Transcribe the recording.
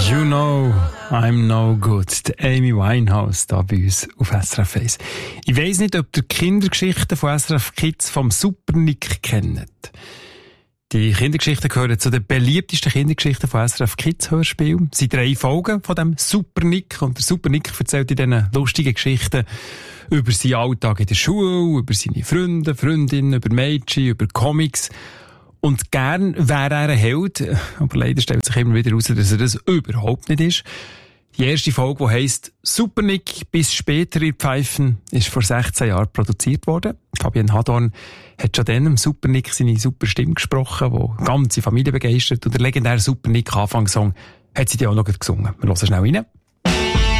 You know, I'm no good. Die Amy Winehouse da bei uns auf SRF 1. Ich weiss nicht, ob ihr die Kindergeschichten von SRF Kids vom Super Nick kennt. Die Kindergeschichten gehören zu den beliebtesten Kindergeschichten von SRF Kids Hörspiel. Es sind 3 Folgen von dem Super Nick. Und der Super Nick erzählt in diesen lustigen Geschichten über seinen Alltag in der Schule, über seine Freunde, Freundinnen, über Mädchen, über Comics. Und gern wäre er ein Held, aber leider stellt sich immer wieder heraus, dass er das überhaupt nicht ist. Die erste Folge, die heisst «Super Nick bis später ihr Pfeifen», ist vor 16 Jahren produziert worden. Fabian Hadorn hat schon dann im Super Nick seine super Stimme gesprochen, die die ganze Familie begeistert. Und der legendäre Super Nick Anfangssong hat sie die auch noch gesungen. Wir hören schnell rein.